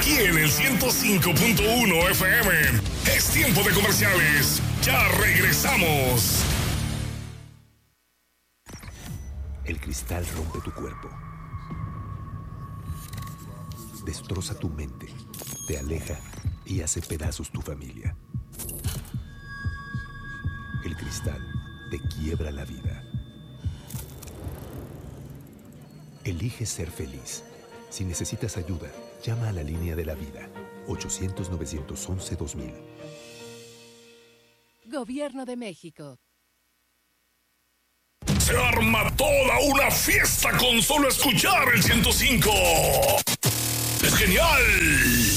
aquí en el 105.1 FM. Es tiempo de comerciales. Ya regresamos. El cristal rompe tu cuerpo. Destroza tu mente, te aleja y hace pedazos tu familia. El cristal te quiebra la vida. Elige ser feliz. Si necesitas ayuda, llama a la línea de la vida. 800-911-2000. Gobierno de México. Se arma toda una fiesta con solo escuchar el 105. ¡Es genial!